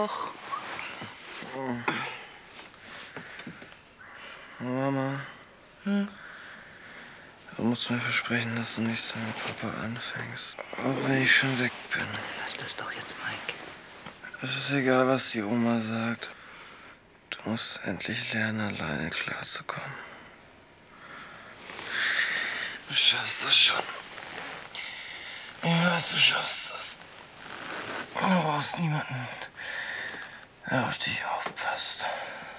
doch. Mama, du musst mir versprechen, dass du nichts mit Papa anfängst. Auch wenn ich schon weg bin. Lass das doch jetzt, Mike. Es ist egal, was die Oma sagt. Du musst endlich lernen, alleine klarzukommen. Du schaffst das schon. Ich weiß, du schaffst das. Du brauchst niemanden, der auf dich aufpasst.